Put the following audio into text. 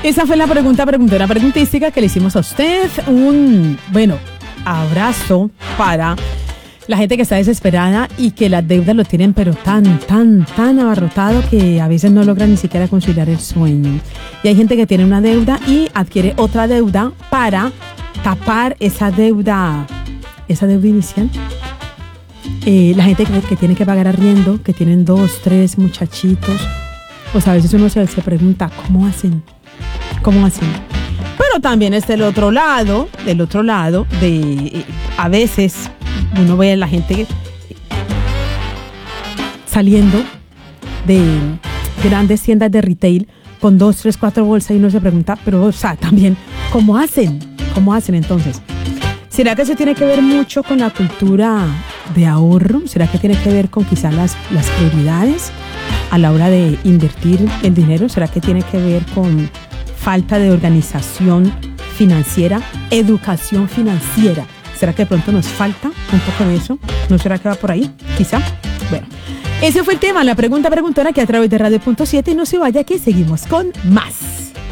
Esa fue la preguntona preguntística que le hicimos a usted. Abrazo para la gente que está desesperada y que las deudas lo tienen pero tan abarrotado que a veces no logran ni siquiera conciliar el sueño. Y hay gente que tiene una deuda y adquiere otra deuda para tapar esa deuda inicial. La gente que tiene que pagar arriendo, que tienen 2, 3 muchachitos, pues a veces uno se pregunta, ¿cómo hacen? Pero también está el otro lado de a veces uno ve a la gente saliendo de grandes tiendas de retail con 2, 3, 4 bolsas y uno se pregunta, pero también, ¿cómo hacen entonces? ¿Será que eso tiene que ver mucho con la cultura de ahorro? ¿Será que tiene que ver con quizás las prioridades a la hora de invertir el dinero? ¿Será que tiene que ver con falta de organización financiera, educación financiera? ¿Será que de pronto nos falta un poco de eso? ¿No será que va por ahí? Quizá. Bueno, ese fue el tema, la preguntona que a través de Radio.7 no se vaya que seguimos con más.